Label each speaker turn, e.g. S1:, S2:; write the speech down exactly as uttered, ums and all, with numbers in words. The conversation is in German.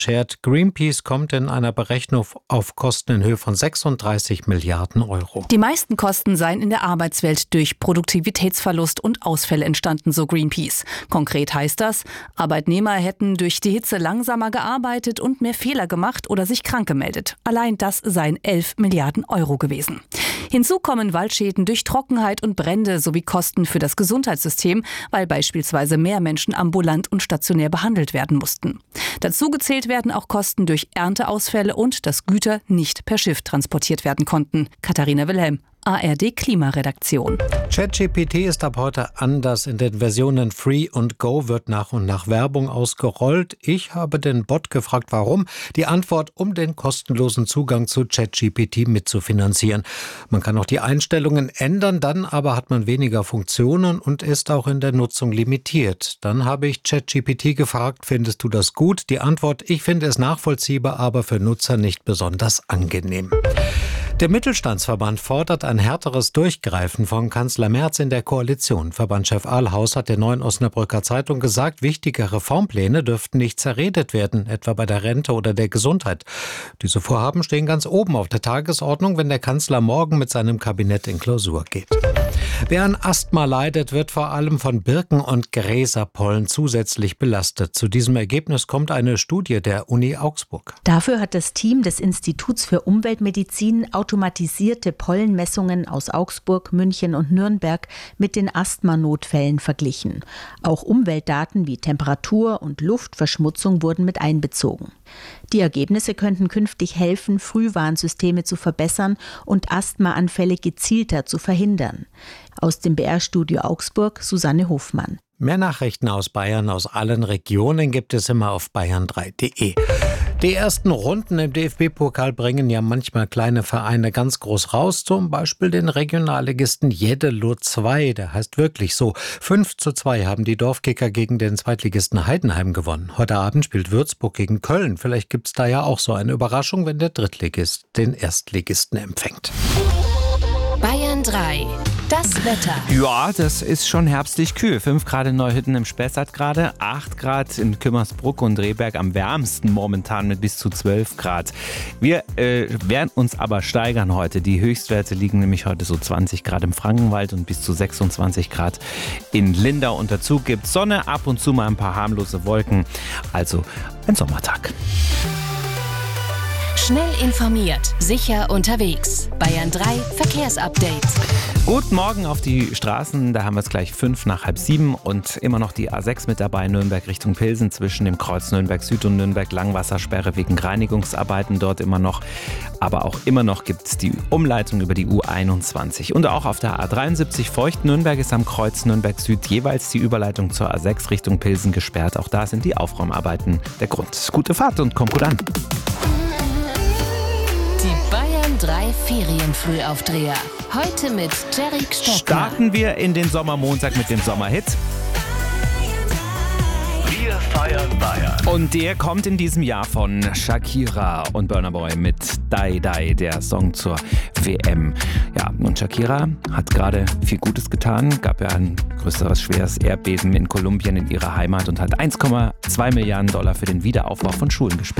S1: schert, Greenpeace kommt in einer Berechnung auf Kosten in Höhe von sechsunddreißig Milliarden Euro.
S2: Die meisten Kosten seien in der Arbeitswelt durch Produktivitätsverlust und Ausfälle entstanden, so Greenpeace. Konkret heißt das, Arbeitnehmer hätten durch die Hitze langsamer gearbeitet und mehr Fehler gemacht oder sich krank gemeldet. Allein das seien elf Milliarden Euro gewesen. Hinzu kommen Waldschäden durch Trockenheit und Brände sowie Kosten für das Gesundheitssystem, weil beispielsweise mehr Menschen ambulant und stationär behandelt werden mussten. Dazu gezählt werden auch Kosten durch Ernteausfälle und dass Güter nicht per Schiff transportiert werden konnten. Katharina Wilhelm, A R D Klimaredaktion.
S1: ChatGPT ist ab heute anders. In den Versionen Free und Go wird nach und nach Werbung ausgerollt. Ich habe den Bot gefragt, warum. Die Antwort, um den kostenlosen Zugang zu ChatGPT mitzufinanzieren. Man kann auch die Einstellungen ändern, dann aber hat man weniger Funktionen und ist auch in der Nutzung limitiert. Dann habe ich ChatGPT gefragt, findest du das gut? Die Antwort, ich finde es nachvollziehbar, aber für Nutzer nicht besonders angenehm. Der Mittelstandsverband fordert ein härteres Durchgreifen von Kanzler Merz in der Koalition. Verbandschef Ahlhaus hat der Neuen Osnabrücker Zeitung gesagt, wichtige Reformpläne dürften nicht zerredet werden, etwa bei der Rente oder der Gesundheit. Diese Vorhaben stehen ganz oben auf der Tagesordnung, wenn der Kanzler morgen mit seinem Kabinett in Klausur geht. Wer an Asthma leidet, wird vor allem von Birken- und Gräserpollen zusätzlich belastet. Zu diesem Ergebnis kommt eine Studie der Uni Augsburg.
S3: Dafür hat das Team des Instituts für Umweltmedizin automatisierte Pollenmessungen aus Augsburg, München und Nürnberg mit den Asthma-Notfällen verglichen. Auch Umweltdaten wie Temperatur und Luftverschmutzung wurden mit einbezogen. Die Ergebnisse könnten künftig helfen, Frühwarnsysteme zu verbessern und Asthmaanfälle gezielter zu verhindern. Aus dem B R-Studio Augsburg, Susanne Hofmann.
S1: Mehr Nachrichten aus Bayern, aus allen Regionen gibt es immer auf bayern drei punkt de. Die ersten Runden im D F B-Pokal bringen ja manchmal kleine Vereine ganz groß raus, zum Beispiel den Regionalligisten Jeddelo zwei, der heißt wirklich so. fünf zu zwei haben die Dorfkicker gegen den Zweitligisten Heidenheim gewonnen. Heute Abend spielt Würzburg gegen Köln. Vielleicht gibt es da ja auch so eine Überraschung, wenn der Drittligist den Erstligisten empfängt.
S4: Bayern drei. Das Wetter.
S5: Ja, das ist schon herbstlich kühl. fünf Grad in Neuhütten im Spessart gerade, acht Grad in Kümmersbruck und Rehberg am wärmsten momentan mit bis zu zwölf Grad. Wir äh, werden uns aber steigern heute. Die Höchstwerte liegen nämlich heute so zwanzig Grad im Frankenwald und bis zu sechsundzwanzig Grad in Lindau. Und dazu gibt es Sonne, ab und zu mal ein paar harmlose Wolken. Also ein Sommertag.
S4: Schnell informiert, sicher unterwegs. Bayern drei Verkehrsupdate.
S5: Guten Morgen auf die Straßen, da haben wir es gleich fünf nach halb sieben und immer noch die A sechs mit dabei, Nürnberg Richtung Pilsen, zwischen dem Kreuz Nürnberg Süd und Nürnberg Langwassersperre wegen Reinigungsarbeiten dort immer noch. Aber auch immer noch gibt es die Umleitung über die U einundzwanzig. Und auch auf der A dreiundsiebzig Feucht Nürnberg ist am Kreuz Nürnberg Süd jeweils die Überleitung zur A sechs Richtung Pilsen gesperrt. Auch da sind die Aufräumarbeiten der Grund. Gute Fahrt und kommt gut an.
S4: Die Bayern drei Ferienfrühaufdreher. Heute mit Jerry Stockner.
S5: Starten wir in den Sommermontag mit dem Sommerhit.
S6: Wir feiern Bayern.
S5: Und der kommt in diesem Jahr von Shakira und Burna Boy mit Die Die, der Song zur W M. Ja, und Shakira hat gerade viel Gutes getan. Gab ja ein größeres, schweres Erdbeben in Kolumbien in ihrer Heimat und hat eins Komma zwei Milliarden Dollar für den Wiederaufbau von Schulen gespendet.